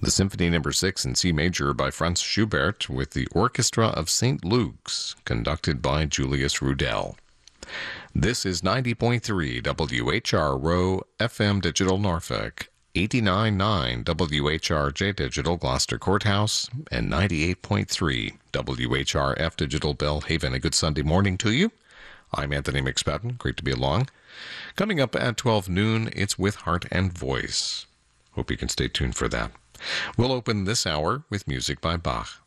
the Symphony No. 6 in C major by Franz Schubert with the Orchestra of St. Luke's, conducted by Julius Rudel. This is 90.3 WHRO FM Digital Norfolk, 89.9 WHRJ Digital Gloucester Courthouse, and 98.3 WHRF Digital Bellhaven. A good Sunday morning to you. I'm Anthony McSpadden. Great to be along. Coming up at 12 noon, it's With Heart and Voice. Hope you can stay tuned for that. We'll open this hour with music by Bach.